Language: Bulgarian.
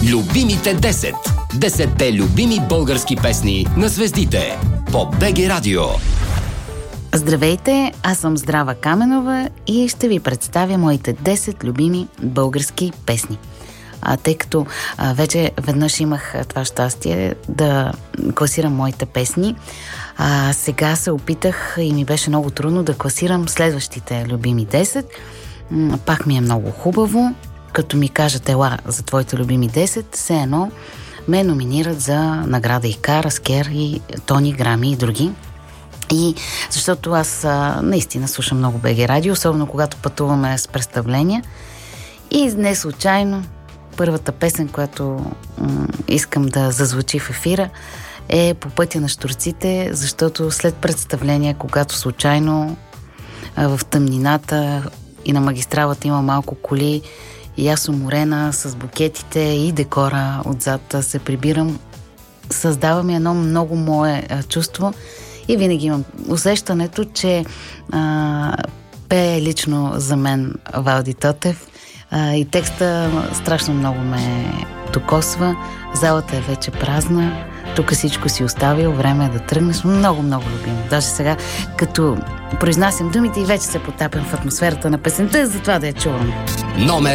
Любимите 10. 10-те любими български песни на звездите по БГ Радио. Здравейте, аз съм Здрава Каменова и ще ви представя моите 10 любими български песни. Тъй като вече веднъж имах това щастие да класирам моите песни, сега се опитах и ми беше много трудно да класирам следващите любими 10. Пак ми е много хубаво, като ми кажат ела за твоите любими 10, все едно ме номинират за награда ИКАР, Аскер и Тони, Грами и други. И защото аз наистина слушам много БГ Радио, особено когато пътуваме с представления. И не случайно първата песен, която искам да зазвучи в ефира, е По пътя на щурците, защото след представление, когато случайно в тъмнината и на магистралата има малко коли и аз уморена с букетите и декора отзад се прибирам, създава ми едно много мое чувство и винаги имам усещането, че пее лично за мен Валди Тотев и текста страшно много ме докосва. Залата е вече празна, тук всичко си оставил, време е да тръгнеш. Много, много любимо. Даже сега, като произнасям думите и вече се потапям в атмосферата на песента, затова да я чувам. Номер